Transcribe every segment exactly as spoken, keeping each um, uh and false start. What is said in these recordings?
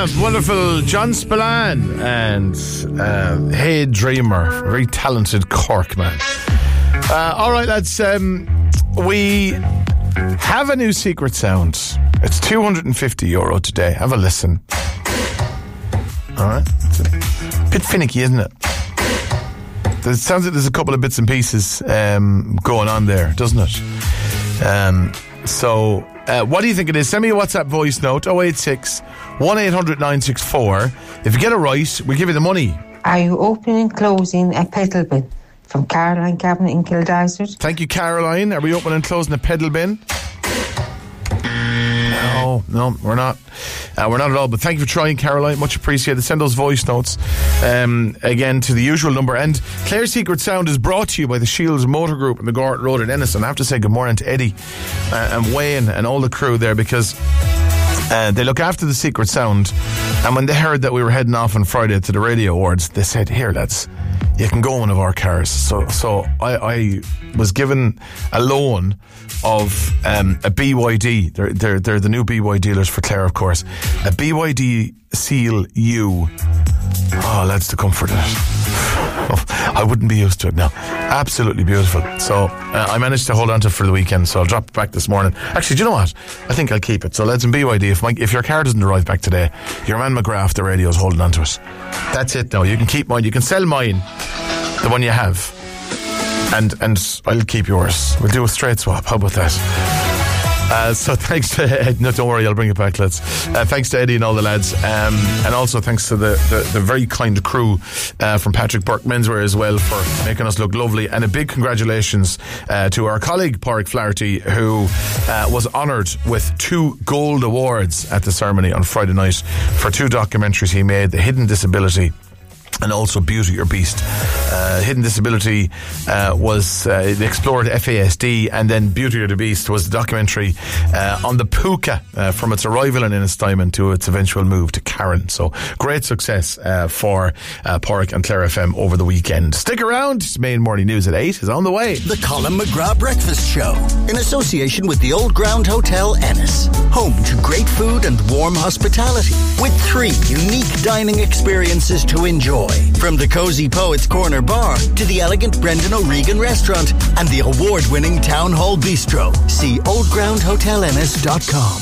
wonderful John Spillane and uh, Hey Dreamer, very talented Cork man. Uh, all right, lads, um, we have a new secret sound. It's two hundred fifty euro today. Have a listen. All right, it's a bit finicky, isn't it? It sounds like there's a couple of bits and pieces um, going on there, doesn't it? Um, so, uh, what do you think it is? Send me a WhatsApp voice note, oh eight six, one eight hundred nine six four. If you get it right, we'll give you the money. Are you opening and closing a pedal bin? From Caroline Cabinet in Kildysart. Thank you, Caroline. Are we opening and closing a pedal bin? No, no, we're not. Uh, we're not at all, but thank you for trying, Caroline. Much appreciated. Send those voice notes um, again to the usual number. And Claire's Secret Sound is brought to you by the Shields Motor Group in the Gort Road in Ennis. And I have to say good morning to Eddie uh, and Wayne and all the crew there, because uh, they look after the Secret Sound. And when they heard that we were heading off on Friday to the Radio Awards, they said, here, lads, you can go in one of our cars. So so I, I was given a loan of um, a B Y D. They're, they're, they're the new B Y dealers for Clare, of course. A B Y D Seal U. Oh, lads, the comfort of it. Oh, I wouldn't be used to it now. Absolutely beautiful. So uh, I managed to hold on to it for the weekend, so I'll drop it back this morning. Actually, do you know what? I think I'll keep it. So lads in B Y D, if, my, if your car doesn't arrive back today, your man McGrath, the radio, is holding on to it. That's it now. You can keep mine. You can sell mine, the one you have. And and I'll keep yours. We'll do a straight swap. How about that? Uh, so thanks to Eddie. No, don't worry, I'll bring it back, lads. Uh, thanks to Eddie and all the lads. Um, and also thanks to the, the, the very kind crew uh, from Patrick Burke Menswear as well for making us look lovely. And a big congratulations uh, to our colleague, Pádraig Flaherty, who uh, was honoured with two gold awards at the ceremony on Friday night for two documentaries he made, The Hidden Disability and also Beauty or Beast. Uh, Hidden Disability uh, was uh, it explored F A S D, and then Beauty or the Beast was the documentary uh, on the puka uh, from its arrival in Ennistimon to its eventual move to Carron. So great success uh, for uh, Pádraig and Clare F M over the weekend. Stick around. Main Morning News at eight is on the way. The Colin McGrath Breakfast Show, in association with the Old Ground Hotel Ennis, home to great food and warm hospitality, with three unique dining experiences to enjoy. From the Cozy Poets Corner Bar to the elegant Brendan O'Regan Restaurant and the award-winning Town Hall Bistro. See old ground hotel ennis dot com.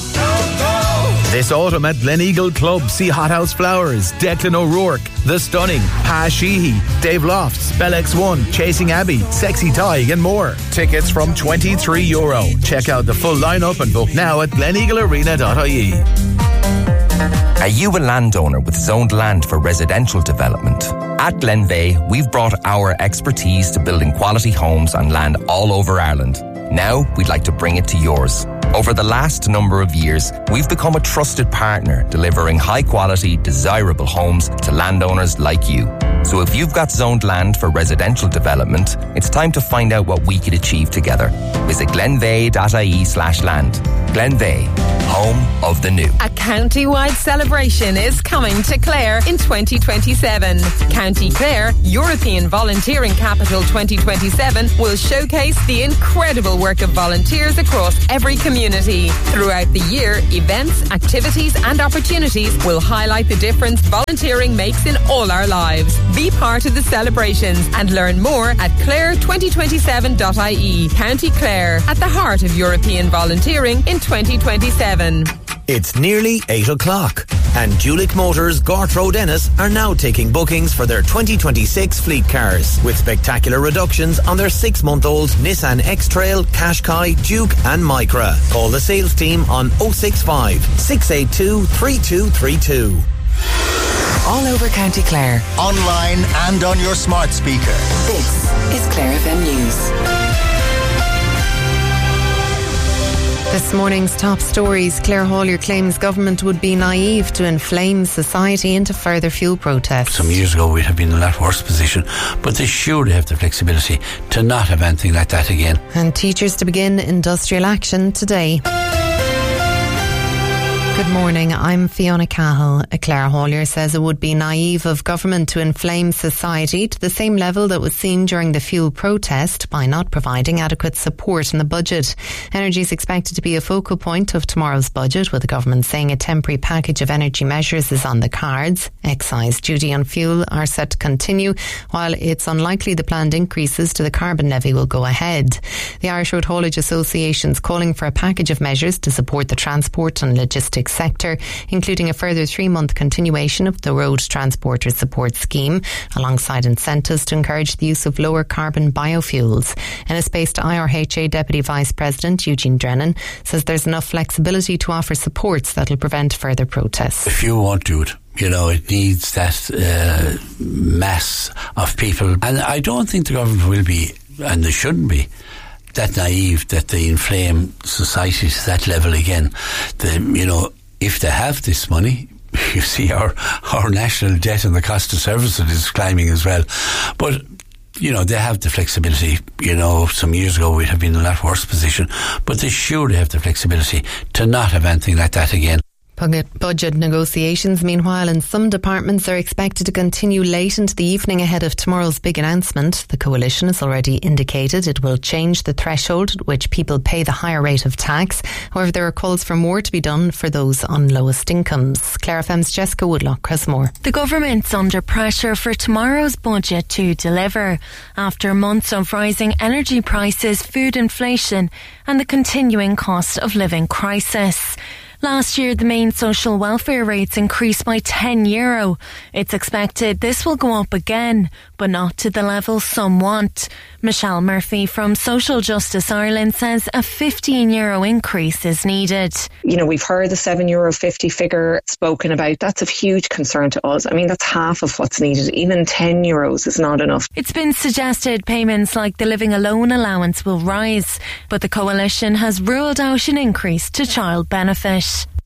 This autumn at Gleneagle Club, see Hothouse Flowers, Declan O'Rourke, The Stunning, Pa Sheehy, Dave Lofts, Bell X one, Chasing Abby, Sexy Tig and more. Tickets from twenty-three euro. Check out the full lineup and book now at gleneagle arena dot I E. Are you a landowner with zoned land for residential development? At Glenveigh, we've brought our expertise to building quality homes on land all over Ireland. Now, we'd like to bring it to yours. Over the last number of years, we've become a trusted partner, delivering high-quality, desirable homes to landowners like you. So if you've got zoned land for residential development, it's time to find out what we could achieve together. Visit glenveigh dot I E slash land. Glenveigh, home of the new. A county-wide celebration is coming to Clare in twenty twenty-seven. County Clare, European Volunteering Capital twenty twenty-seven will showcase the incredible work of volunteers across every community. Throughout the year, events, activities and opportunities will highlight the difference volunteering makes in all our lives. Be part of the celebrations and learn more at clare twenty twenty-seven dot I E. County Clare, at the heart of European volunteering in twenty twenty-seven. It's nearly eight o'clock and Julick Motors Gort Road Ennis are now taking bookings for their twenty twenty-six fleet cars with spectacular reductions on their six-month-old Nissan X-Trail, Qashqai, Duke and Micra. Call the sales team on oh six five, six eight two, three two three two. All over County Clare. Online and on your smart speaker. This is Clare F M News. This morning's top stories. Claire Hawley claims government would be naive to inflame society into further fuel protests. Some years ago we'd have been in a lot worse position, but they surely have the flexibility to not have anything like that again. And teachers to begin industrial action today. Good morning, I'm Fiona Cahill. Claire Hawlier says it would be naive of government to inflame society to the same level that was seen during the fuel protest by not providing adequate support in the budget. Energy is expected to be a focal point of tomorrow's budget, with the government saying a temporary package of energy measures is on the cards. Excise duty on fuel are set to continue, while it's unlikely the planned increases to the carbon levy will go ahead. The Irish Road Haulage Association is calling for a package of measures to support the transport and logistics sector, including a further three-month continuation of the Road Transporter Support Scheme, alongside incentives to encourage the use of lower carbon biofuels. Ennis-based I R H A Deputy Vice President Eugene Drennan says there's enough flexibility to offer supports that will prevent further protests. If you won't do it, you know, it needs that uh, mass of people. And I don't think the government will be, and they shouldn't be, that naive that they inflame society to that level again. The, you know, if they have this money, you see our, our national debt and the cost of services is climbing as well. But, you know, they have the flexibility. You know, some years ago we'd have been in a lot worse position. But they surely have the flexibility to not have anything like that again. Budget negotiations, meanwhile, in some departments are expected to continue late into the evening ahead of tomorrow's big announcement. The coalition has already indicated it will change the threshold at which people pay the higher rate of tax. However, there are calls for more to be done for those on lowest incomes. Clare F M's Jessica Woodlock has more. The government's under pressure for tomorrow's budget to deliver after months of rising energy prices, food inflation and the continuing cost of living crisis. Last year, the main social welfare rates increased by ten euro. It's expected this will go up again, but not to the level some want. Michelle Murphy from Social Justice Ireland says a fifteen euro increase is needed. You know, we've heard the seven euro fifty figure spoken about. That's of huge concern to us. I mean, that's half of what's needed. Even ten euros is not enough. It's been suggested payments like the living alone allowance will rise, but the coalition has ruled out an increase to child benefit.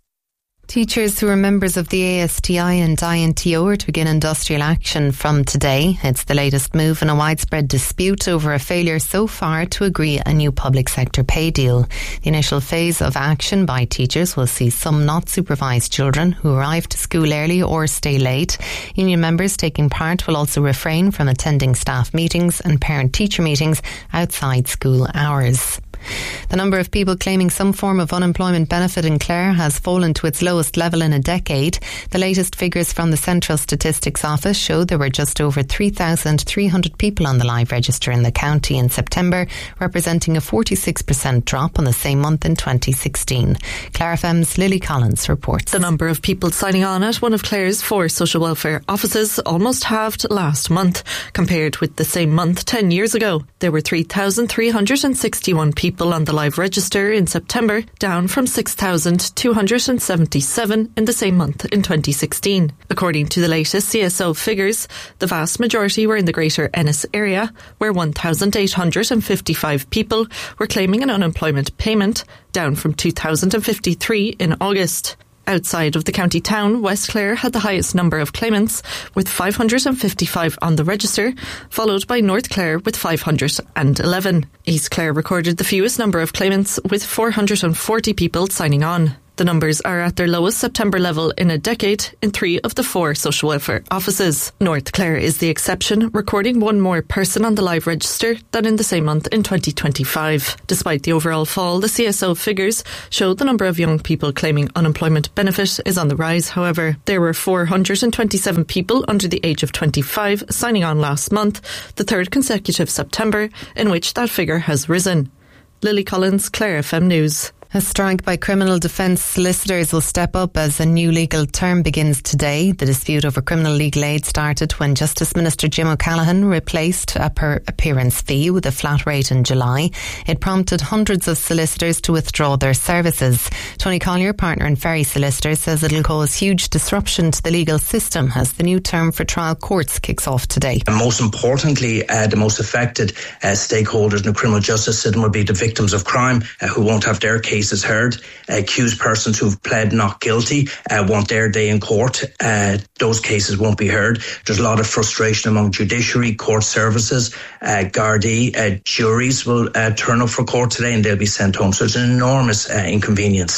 Teachers who are members of the A S T I and I N T O are to begin industrial action from today. It's the latest move in a widespread dispute over a failure so far to agree a new public sector pay deal. The initial phase of action by teachers will see some not supervised children who arrive to school early or stay late. Union members taking part will also refrain from attending staff meetings and parent-teacher meetings outside school hours. The number of people claiming some form of unemployment benefit in Clare has fallen to its lowest level in a decade. The latest figures from the Central Statistics Office show there were just over three thousand three hundred people on the live register in the county in September, representing a forty-six percent drop on the same month in twenty sixteen. Clare F M's Lily Collins reports. The number of people signing on at one of Clare's four social welfare offices almost halved last month, compared with the same month ten years ago. There were three thousand three hundred sixty-one people on the live register in September, down from six thousand two hundred seventy-seven in the same month in twenty sixteen. According to the latest C S O figures, the vast majority were in the Greater Ennis area, where one thousand eight hundred fifty-five people were claiming an unemployment payment, down from two thousand fifty-three in August. Outside of the county town, West Clare had the highest number of claimants, with five hundred fifty-five on the register, followed by North Clare with five hundred eleven. East Clare recorded the fewest number of claimants, with four hundred forty people signing on. The numbers are at their lowest September level in a decade in three of the four social welfare offices. North Clare is the exception, recording one more person on the live register than in the same month in twenty twenty-five. Despite the overall fall, the C S O figures show the number of young people claiming unemployment benefit is on the rise, however. There were four hundred twenty-seven people under the age of twenty-five signing on last month, the third consecutive September in which that figure has risen. Lily Collins, Clare F M News. A strike by criminal defence solicitors will step up as a new legal term begins today. The dispute over criminal legal aid started when Justice Minister Jim O'Callaghan replaced a per appearance fee with a flat rate in July. It prompted hundreds of solicitors to withdraw their services. Tony Collier, partner in Ferry Solicitors, says it'll cause huge disruption to the legal system as the new term for trial courts kicks off today. And most importantly, uh, the most affected uh, stakeholders in the criminal justice system will be the victims of crime uh, who won't have their case is heard. Uh, accused persons who've pled not guilty uh, want their day in court. Uh, those cases won't be heard. There's a lot of frustration among judiciary, court services, uh, Gardaí, uh, juries will uh, turn up for court today and they'll be sent home. So it's an enormous uh, inconvenience.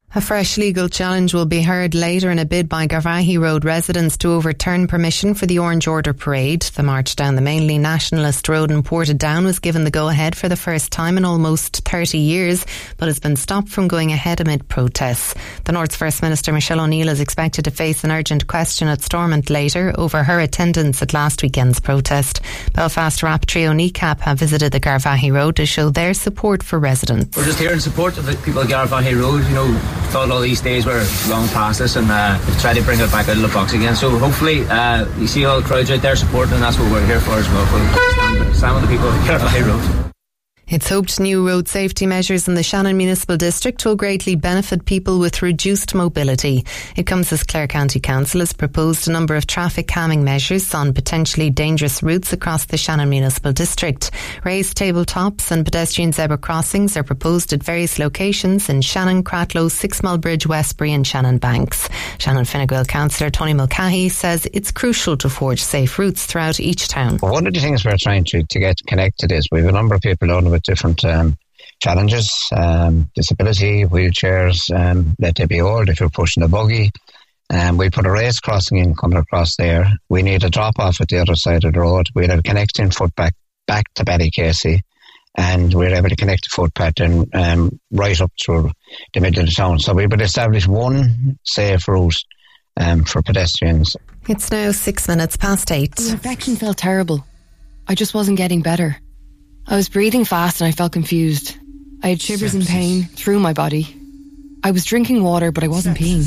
A fresh legal challenge will be heard later in a bid by Garvaghey Road residents to overturn permission for the Orange Order parade. The march down the mainly nationalist road in Portadown was given the go-ahead for the first time in almost thirty years, but has been stopped from going ahead amid protests. The North's First Minister Michelle O'Neill is expected to face an urgent question at Stormont later over her attendance at last weekend's protest. Belfast rap trio Kneecap have visited the Garvaghey Road to show their support for residents. We're just here in support of the people of Garvaghey Road, you know. Thought all these days were long past us, and uh, try to bring it back out of the box again. So hopefully uh, you see all the crowds out there supporting, and that's what we're here for as well. For stand, stand with the people of Garvaghey Road. It's hoped new road safety measures in the Shannon Municipal District will greatly benefit people with reduced mobility. It comes as Clare County Council has proposed a number of traffic calming measures on potentially dangerous routes across the Shannon Municipal District. Raised tabletops and pedestrian zebra crossings are proposed at various locations in Shannon, Cratloe, Sixmile Bridge, Westbury and Shannon Banks. Shannon Fine Gael Councillor Tony Mulcahy says it's crucial to forge safe routes throughout each town. One of the things we're trying to, to get connected is we have a number of people on with different um, challenges, um, disability, wheelchairs, um, let they be old if you're pushing a buggy. Um, we put a raised crossing in coming across there. We need a drop off at the other side of the road. We'll have a connecting footpath back to Ballycasey, and we're able to connect the footpath and um, right up through the middle of the town. So we would establish one safe route um, for pedestrians. It's now six minutes past eight. The infection felt terrible. I just wasn't getting better. I was breathing fast and I felt confused. I had shivers and pain through my body. I was drinking water, but I wasn't peeing.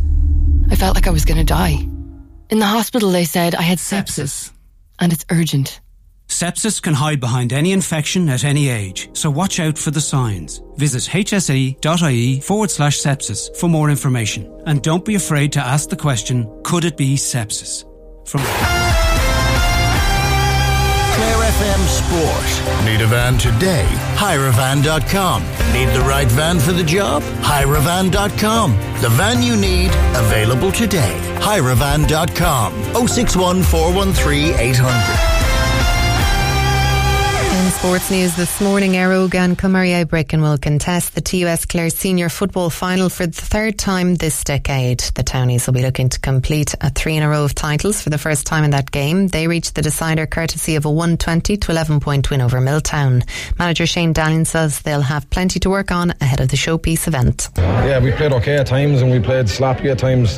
I felt like I was going to die. In the hospital, they said I had sepsis, and it's urgent. Sepsis can hide behind any infection at any age, so watch out for the signs. Visit hse.ie forward slash sepsis for more information. And don't be afraid to ask the question, could it be sepsis? From Clare F M Sport. Need a van today? Hiravan dot com. Need the right van for the job? Hiravan dot com. The van you need, available today. Hiravan dot com. oh six one, four one three, eight hundred. In sports news this morning, Arogue and Kilmurray Bricken will contest the T U S Clare Senior Football Final for the third time this decade. The Townies will be looking to complete a three in a row of titles for the first time in that game. They reached the decider courtesy of a one twenty to eleven point win over Milltown. Manager Shane Dallin says they'll have plenty to work on ahead of the showpiece event. Yeah, we played okay at times and we played sloppy at times.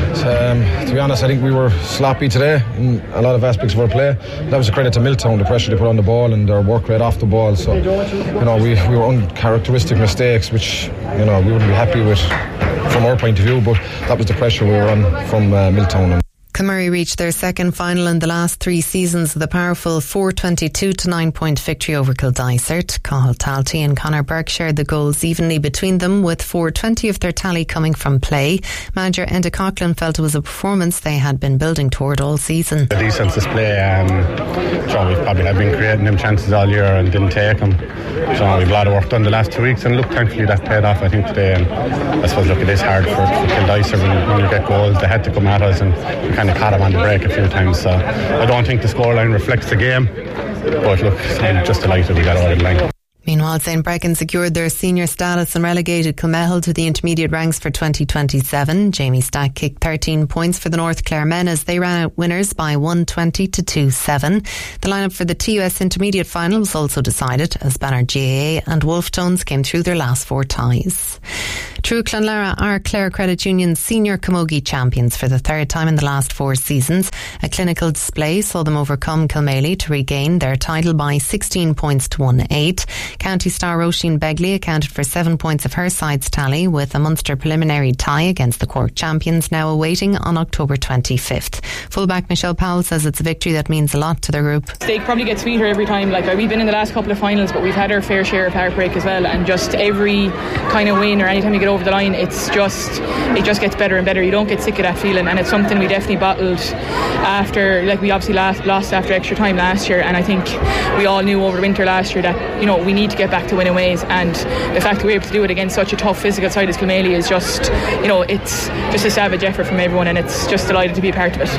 Um, to be honest, I think we were sloppy today in a lot of aspects of our play. That was a credit to Milltown, the pressure they put on the ball and their work rate off the ball. So, you know, we, we were uncharacteristic mistakes, which, you know, we wouldn't be happy with from our point of view, but that was the pressure we were on from uh, Milltown. Kilmurray reached their second final in the last three seasons with a powerful four twenty-two to nine point victory over Kildysert. Cathal Talty and Conor Burke shared the goals evenly between them, with four twenty of their tally coming from play. Manager Enda Coughlin felt it was a performance they had been building toward all season. A decent display. Um, so we probably have been creating them chances all year and didn't take them. So we've a lot of work done the last two weeks, and look, thankfully that paid off, I think, today. And I suppose, look, it is hard for, for Kildysert when, when you get goals. They had to come at us, and we kind of caught them on the break a few times. So I don't think the scoreline reflects the game, but look, I'm just delighted we got over the line. Meanwhile, Saint Brecon secured their senior status and relegated Kilmehel to the intermediate ranks for twenty twenty-seven. Jamie Stack kicked thirteen points for the North Clare men as they ran out winners by one twenty to two seven. The lineup for the T U S intermediate final was also decided as Banner G A A and Wolftones came through their last four ties. True Clonlara are Clare Credit Union's senior camogie champions for the third time in the last four seasons. A clinical display saw them overcome Kilmaley to regain their title by sixteen points to one eight. County star Roisin Begley accounted for seven points of her side's tally, with a Munster preliminary tie against the Cork champions now awaiting on October twenty-fifth. Fullback Michelle Powell says it's a victory that means a lot to their group. They probably get sweeter every time. Like, we've been in the last couple of finals, but we've had our fair share of heartbreak as well, and just every kind of win or anytime you get over the line, it's just it just gets better and better. You don't get sick of that feeling, and it's something we definitely battled after, like, we obviously last, lost after extra time last year, and I think we all knew over the winter last year that, you know, we need to get back to winning ways, and the fact that we're able to do it against such a tough physical side as Kilmaley is just, you know, it's just a savage effort from everyone, and it's just delighted to be a part of it.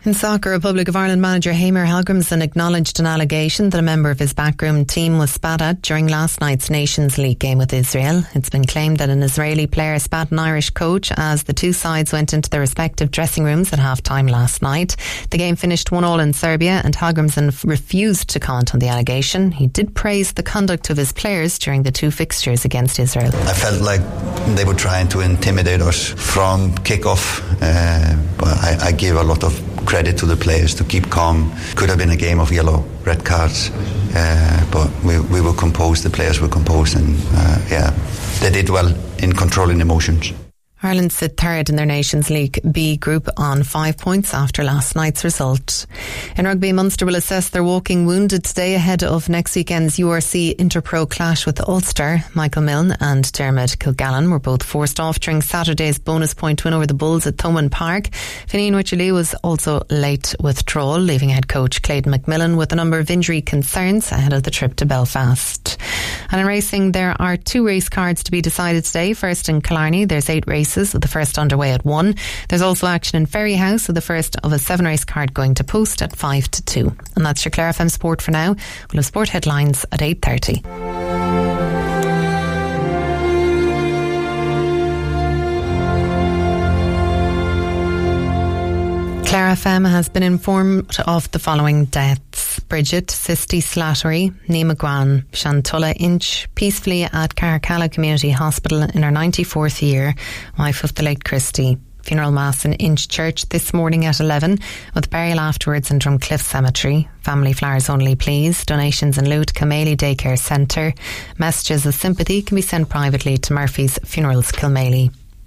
In soccer, Republic of Ireland manager Heimir Hallgrímsson acknowledged an allegation that a member of his backroom team was spat at during last night's Nations League game with Israel. It's been claimed that an Israeli player spat an Irish coach as the two sides went into their respective dressing rooms at half-time last night. The game finished one all in Serbia, and Hallgrímsson refused to comment on the allegation. He did praise the conduct of his players during the two fixtures against Israel. I felt like they were trying to intimidate us from kick-off, uh, but I, I give a lot of credit to the players to keep calm. Could have been a game of yellow, red cards, uh, but we, we were composed, the players were composed, and uh, yeah, they did well in controlling emotions. Ireland sit third in their Nations League B group on five points after last night's result. In rugby, Munster will assess their walking wounded today ahead of next weekend's U R C Interpro clash with Ulster. Michael Milne and Dermot Kilgallen were both forced off during Saturday's bonus point win over the Bulls at Thomond Park. Fineen Wycherley was also late withdrawal, leaving head coach Clayton McMillan with a number of injury concerns ahead of the trip to Belfast. And in racing, there are two race cards to be decided today. First in Killarney, there's eight races, with the first underway at one. There's also action in Ferryhouse, with the first of a seven race card going to Post at five to two. And that's your Clare F M Sport for now. We'll have sport headlines at eight thirty. Clare F M has been informed of the following deaths: Bridget Sisti Slattery, Nima Gwan, Shantulla Inch, peacefully at Caracalla Community Hospital in her ninety-fourth year, wife of the late Christie. Funeral mass in Inch Church this morning at eleven, with burial afterwards in Drumcliff Cemetery. Family flowers only, please. Donations in lieu to Kilmaley Daycare Centre. Messages of sympathy can be sent privately to Murphy's Funerals, Kilmaley.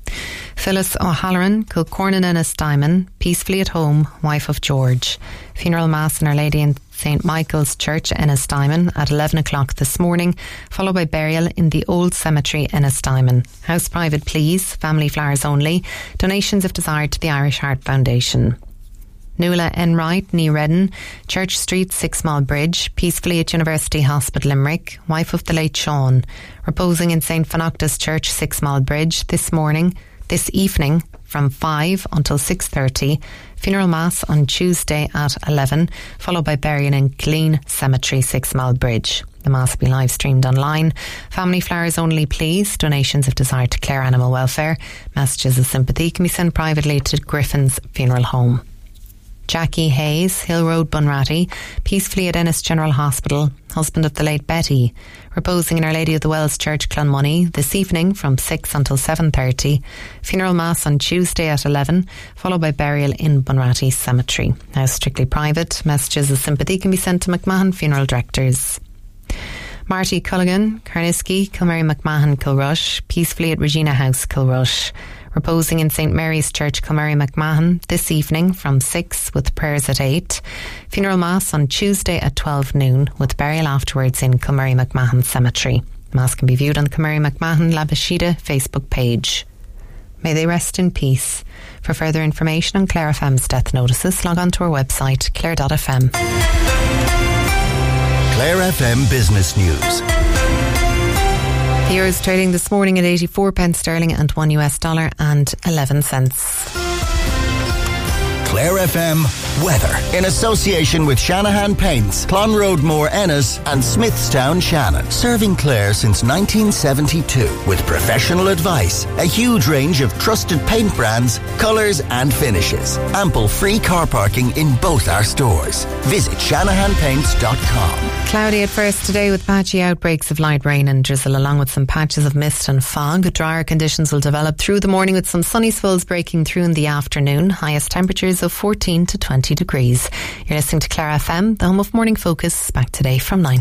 Phyllis O'Halloran, Kilcornan Ennis Diamond, peacefully at home, wife of George. Funeral mass in Our Lady in Saint Michael's Church, Ennis Diamond, at eleven o'clock this morning, followed by burial in the Old Cemetery, Ennis Diamond. House private, please. Family flowers only. Donations if desired to the Irish Heart Foundation. Nuala Enright, Nee Redden, Church Street, Six Mile Bridge, peacefully at University Hospital, Limerick, wife of the late Sean, reposing in Saint Phonoctus Church, Six Mile Bridge, this morning, this evening, from five until six thirty. Funeral mass on Tuesday at eleven, followed by burial in Clean Cemetery, Six Mile Bridge. The mass will be live streamed online. Family flowers only, please. Donations if desired to Clare Animal Welfare. Messages of sympathy can be sent privately to Griffin's Funeral Home. Jackie Hayes, Hill Road, Bunratty, peacefully at Ennis General Hospital, husband of the late Betty, reposing in Our Lady of the Wells Church, Clonmoney, this evening from six until seven thirty. Funeral mass on Tuesday at eleven, followed by burial in Bunratty Cemetery. Now strictly private. Messages of sympathy can be sent to McMahon Funeral Directors. Marty Culligan, Carnisky, Kilmary McMahon, Kilrush, peacefully at Regina House, Kilrush, reposing in Saint Mary's Church, Kilmary McMahon, this evening from six, with prayers at eight. Funeral mass on Tuesday at twelve noon, with burial afterwards in Kilmary McMahon Cemetery. Mass can be viewed on the Kilmary McMahon Labashida Facebook page. May they rest in peace. For further information on Clare F M's death notices, log on to our website, clare dot f m. Clare F M Business News. The euro is trading this morning at eighty-four pence sterling and one U S dollar and eleven cents. Clare F M weather in association with Shanahan Paints, Clonroadmore Ennis and Smithstown Shannon. Serving Clare since nineteen seventy-two with professional advice, a huge range of trusted paint brands, colours and finishes. Ample free car parking in both our stores. Visit shanahan paints dot com. Cloudy at first today with patchy outbreaks of light rain and drizzle along with some patches of mist and fog. Drier conditions will develop through the morning with some sunny spells breaking through in the afternoon. Highest temperatures of fourteen to twenty degrees. You're listening to Clare F M, the home of Morning Focus, back today from nine.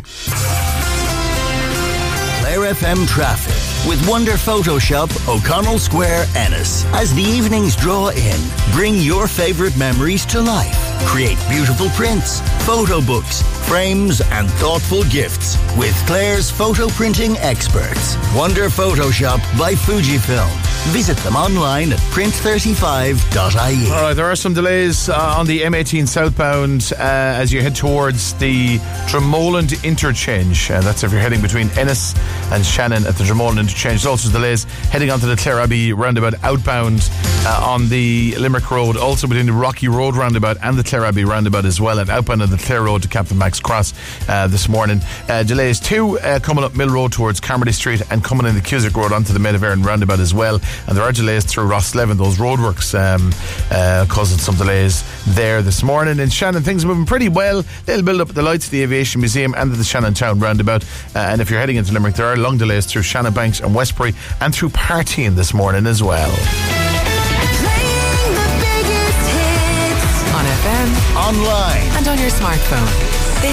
Clare F M traffic with Wonder Photoshop, O'Connell Square, Ennis. As the evenings draw in, bring your favourite memories to life. Create beautiful prints, photo books, frames and thoughtful gifts with Clare's photo printing experts. Wonder Photoshop by Fujifilm. Visit them online at print thirty-five dot I E. All right, there are some delays uh, on the M eighteen southbound uh, as you head towards the Dromoland interchange. Uh, that's if you're heading between Ennis and Shannon at the Dromoland interchange. There's also delays heading onto the Clare Abbey roundabout outbound uh, on the Limerick Road, also between the Rocky Road roundabout and the Clare Abbey roundabout as well, and outbound on the Clare Road to Captain Max Cross uh, this morning. Uh, delays too uh, coming up Mill Road towards Carmody Street and coming in the Cusack Road onto the Medaverin roundabout as well. And there are delays through Rosslevin, those roadworks um, uh, causing some delays there this morning. In Shannon, things are moving pretty well. They'll build up at the lights of the Aviation Museum and at the Shannon Town roundabout. Uh, and if you're heading into Limerick, there are long delays through Shannon Banks and Westbury and through Partine this morning as well. On F M, online, and on your smartphone.